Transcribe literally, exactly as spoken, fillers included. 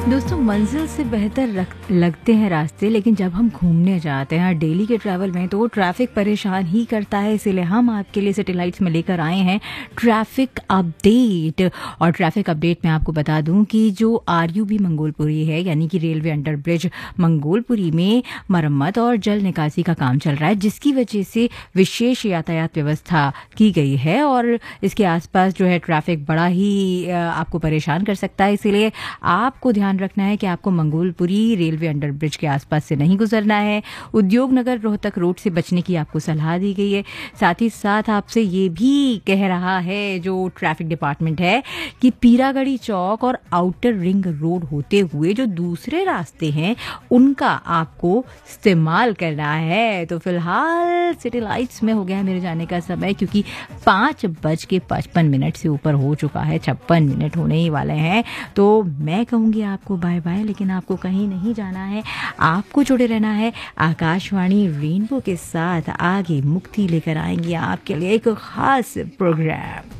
दोस्तों, मंजिल से बेहतर रख- लगते हैं रास्ते, लेकिन जब हम घूमने जाते हैं डेली के ट्रैवल में तो ट्रैफिक परेशान ही करता है। इसीलिए हम आपके लिए सिटीलाइट्स में लेकर आए हैं ट्रैफिक अपडेट। और ट्रैफिक अपडेट में आपको बता दूं कि जो आरयूबी मंगोलपुरी है, यानी कि रेलवे अंडर ब्रिज मंगोलपुरी में मरम्मत और जल निकासी का काम चल रहा है, जिसकी वजह से विशेष यातायात व्यवस्था की गई है और इसके आसपास जो है ट्रैफिक बड़ा ही अ, आपको परेशान कर सकता है। इसीलिए आपको ध्यान रखना है कि आपको मंगोलपुरी रेलवे अंडर ब्रिज के आसपास से नहीं गुजरना है। उद्योग नगर रोहतक रोड से बचने की आपको सलाह दी गई है। साथ ही साथ आपसे ये भी कह रहा है जो ट्रैफिक डिपार्टमेंट है कि पीरागढ़ी चौक और आउटर रिंग रोड होते हुए जो दूसरे रास्ते हैं उनका आपको इस्तेमाल करना है। तो फिलहाल सिटी लाइट्स में हो गया है मेरे जाने का समय, क्योंकि पाँच बज के पचपन मिनट से ऊपर हो चुका है, छप्पन मिनट होने ही वाले हैं। तो मैं कहूँगी आपको बाय बाय, लेकिन आपको कहीं नहीं जाना है, आपको जुड़े रहना है आकाशवाणी रेनबो के साथ। आगे मुक्ति लेकर आएंगी आपके लिए एक खास प्रोग्राम।